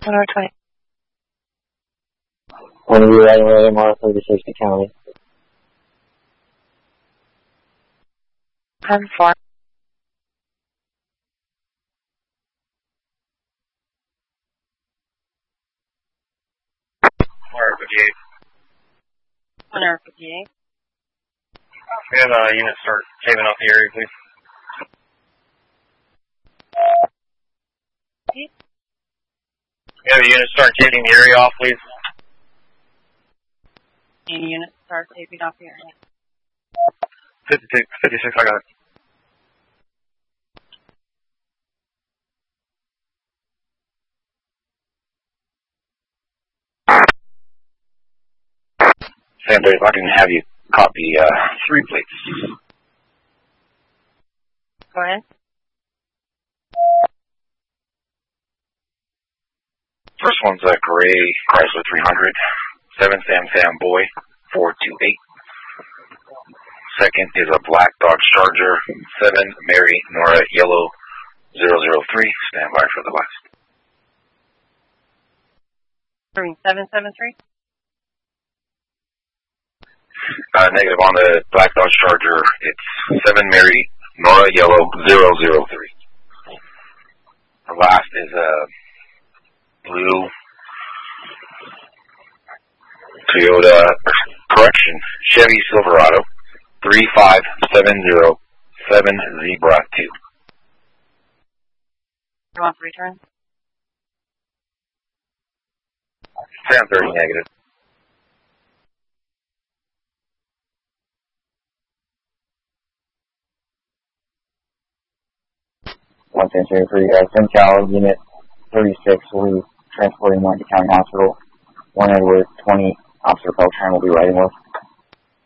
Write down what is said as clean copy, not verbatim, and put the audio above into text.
120. When are you riding with MR 36 to County? 10-4. Winner 58. We have a unit start shaving off the area, please. We have a unit start taping the area off, please. Any unit start taping off the area. 56, I got it. Sandra, if I can have you copy 3 plates. Go ahead. First one's a gray Chrysler 300, 7 Sam Boy 428. Second is a black Dodge Charger, 7 Mary Nora Yellow 003. Stand by for the last. 773. Negative on the black Dodge Charger. It's 7 Mary Nora Yellow 003. The last is a blue Toyota, Chevy Silverado 35707 Zebra 2. You want to return? Sam 30 negative. One 10 Cal, Unit 36 will be transporting one to County Hospital. 1 Edward 20 Officer Beltran will be riding with.